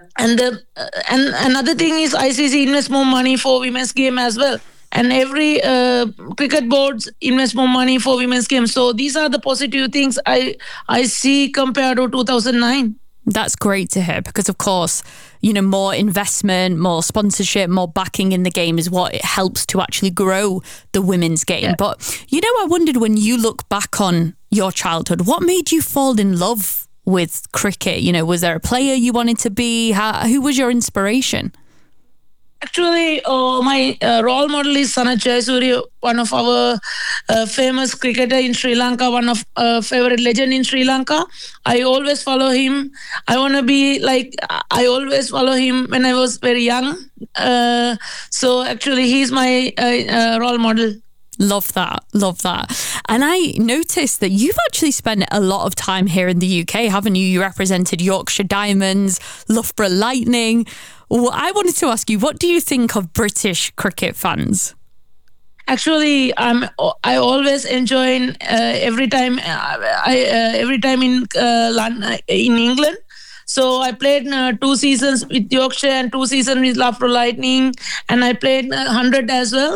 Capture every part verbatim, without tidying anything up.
And the uh, and another thing is I C C invest more money for women's game as well. And every uh, cricket boards invest more money for women's game. So these are the positive things I I see compared to two thousand nine. That's great to hear because, of course, you know, more investment, more sponsorship, more backing in the game is what it helps to actually grow the women's game. Yeah. But, you know, I wondered when you look back on your childhood, what made you fall in love with cricket? You know, was there a player you wanted to be? How, who was your inspiration? Actually, uh, my uh, role model is Sanath Jayasuriya, one of our uh, famous cricketer in Sri Lanka, one of uh, favorite legend in Sri Lanka. I always follow him. I want to be like, I always follow him when I was very young. Uh, so actually, he's my uh, uh, role model. Love that. Love that. And I noticed that you've actually spent a lot of time here in the U K, haven't you? You represented Yorkshire Diamonds, Loughborough Lightning. Well, I wanted to ask you, what do you think of British cricket fans? Actually, I'm. I always enjoy uh, every time. Uh, I uh, every time in uh, London, in England. So I played uh, two seasons with Yorkshire and two seasons with Loughborough Lightning, and I played uh, one hundred as well.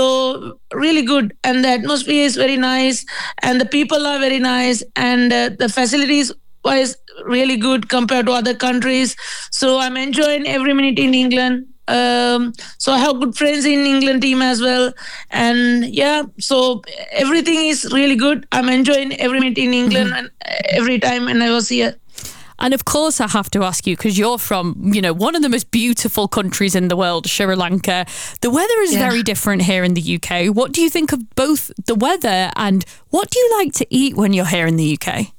So really good, and the atmosphere is very nice, and the people are very nice, and uh, the facilities wise really good compared to other countries. So I'm enjoying every minute in England. Um, so I have good friends in England team as well, and yeah, so everything is really good. I'm enjoying every minute in England and every time when I was here. And of course, I have to ask you, because you're from, you know, one of the most beautiful countries in the world, Sri Lanka. The weather is Yeah. very different here in the U K. What do you think of both the weather and what do you like to eat when you're here in the U K?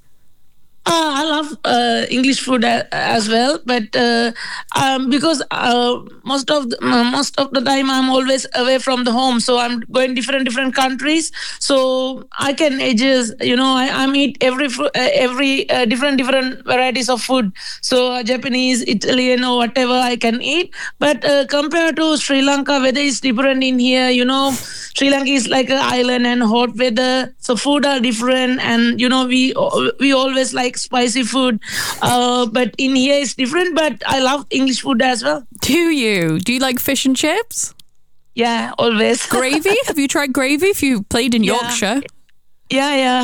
Uh, I love uh, English food a- as well, but uh, um, because uh, most of the, uh, most of the time I'm always away from the home, so I'm going different different countries, so I can adjust. You know, I, I eat every fru- uh, every uh, different different varieties of food. So uh, Japanese, Italian, or whatever I can eat. But uh, compared to Sri Lanka, weather is different in here. You know, Sri Lanka is like an island and hot weather, so food are different, and you know we we always like spicy food, uh, but in here it's different. But I love English food as well. Do you? Do you like fish and chips? Yeah, always. Gravy? Have you tried gravy if you played in Yeah. Yorkshire? Yeah, yeah,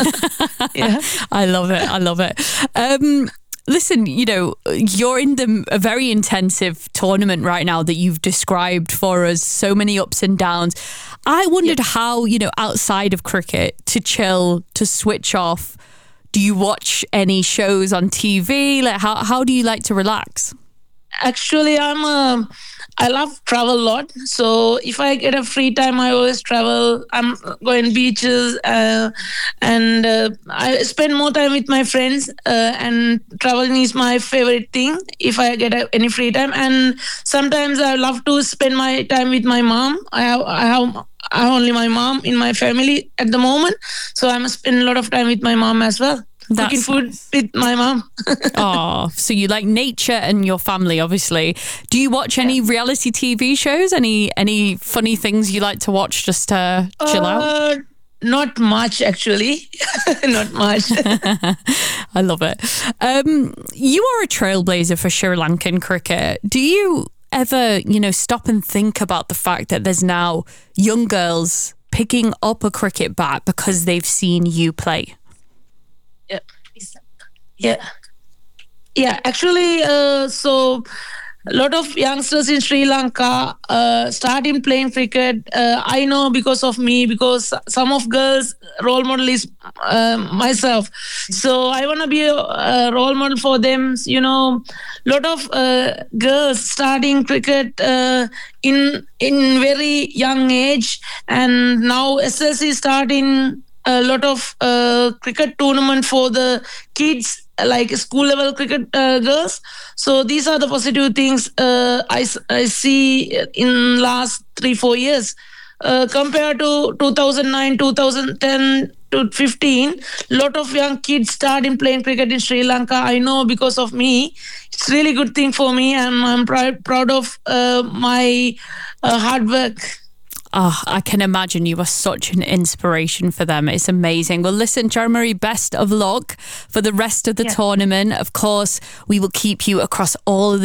yeah. I love it. I love it. Um, listen, you know, you're in the, a very intensive tournament right now that you've described for us, so many ups and downs. I wondered Yeah. how, you know, outside of cricket, to chill, to switch off. Do you watch any shows on T V? Like, how, how do you like to relax? Actually, I'm a, I love travel a lot. So if I get a free time, I always travel. I'm going beaches, uh, and uh, I spend more time with my friends. Uh, and traveling is my favorite thing if I get a, any free time. And sometimes I love to spend my time with my mom. I have, I have. I have only my mom in my family at the moment, so I'm spending a lot of time with my mom as well. That's Cooking food nice. with my mom. Oh, so you like nature and your family, obviously. Do you watch any reality T V shows? Any any funny things you like to watch just to chill out? Uh, Not much, actually. Not much. I love it. Um, you are a trailblazer for Sri Lankan cricket. Do you ever, you know, stop and think about the fact that there's now young girls picking up a cricket bat because they've seen you play? Yeah. Yeah. Yeah, actually, uh, so a lot of youngsters in Sri Lanka uh, started playing cricket. Uh, I know because of me, because some of girls' role model is uh, myself. So I want to be a, a role model for them. You know, a lot of uh, girls starting cricket uh, in in very young age, and now S S is starting a lot of uh, cricket tournament for the kids, like school level cricket uh, girls. So these are the positive things uh, I, s- I see in last three four years uh, compared to two thousand nine two thousand ten to fifteen. Lot of young kids started playing cricket in Sri Lanka. I know because of me. It's really good thing for me, and I'm proud proud of uh, my uh, hard work. Oh, I can imagine you are such an inspiration for them. It's amazing. Well, listen, Jarmarie, best of luck for the rest of the Yeah. tournament. Of course, we will keep you across all of the